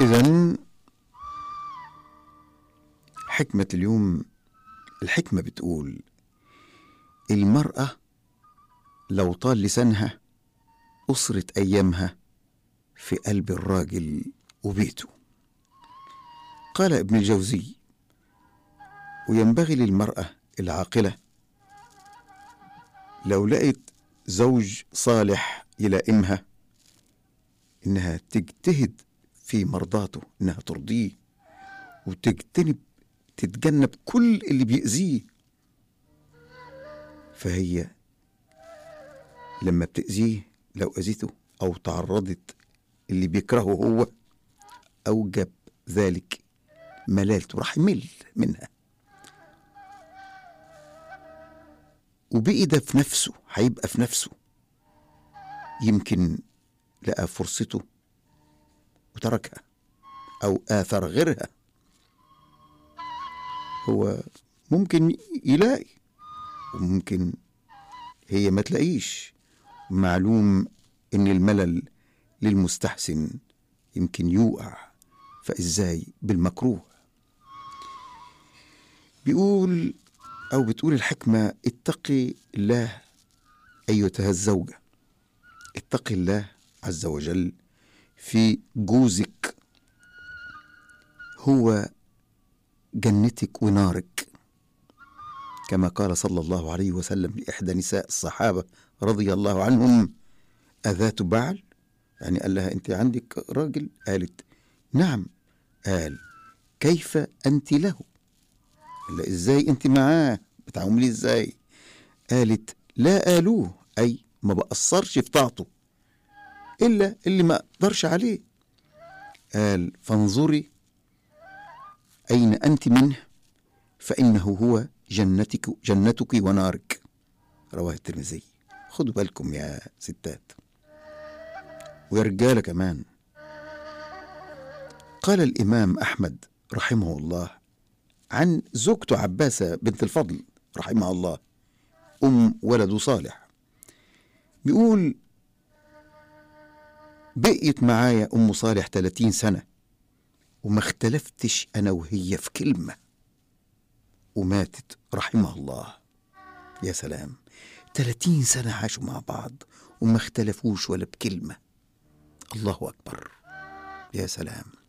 إذن حكمة اليوم، الحكمة بتقول المرأة لو طال لسانها أسرت أيامها في قلب الراجل وبيته. قال ابن الجوزي: وينبغي للمرأة العاقلة لو لقيت زوج صالح يلائمها إنها تجتهد في مرضاته، إنها ترضيه تتجنب كل اللي بيأذيه. فهي لما بتأذيه، لو أذيته أو تعرضت اللي بيكرهه هو، أوجب ذلك ملالته، راح يمل منها، وبقي ده في نفسه، هيبقى في نفسه. يمكن لقى فرصته وتركها أو آثر غيرها. هو ممكن يلاقي وممكن هي ما تلاقيش. معلوم إن الملل للمستحسن يمكن يوقع، فإزاي بالمكروه؟ بيقول أو بتقول الحكمة: اتقي الله أيتها الزوجة، اتقي الله عز وجل في جوزك، هو جنتك ونارك، كما قال صلى الله عليه وسلم لإحدى نساء الصحابة رضي الله عنهم: أذات بعل؟ يعني قال لها: أنت عندك راجل؟ قالت: نعم. قال: كيف أنت له؟ قال: إزاي أنت معاه؟ بتعاملي إزاي؟ قالت: لا آلوه، أي ما بقصرش في طاعته إلا اللي ما أقدرش عليه. قال: فانظري أين أنت منه، فإنه هو جنتك ونارك. رواه الترمذي. خدوا بالكم يا ستات ويا رجالة كمان. قال الإمام أحمد رحمه الله عن زوجته عباسة بنت الفضل رحمها الله، أم ولد صالح، بيقول: بقيت معايا أم صالح 30 سنة وما اختلفتش أنا وهي في كلمة، وماتت رحمها الله. يا سلام، 30 سنة عاشوا مع بعض وما اختلفوش ولا بكلمة. الله أكبر، يا سلام.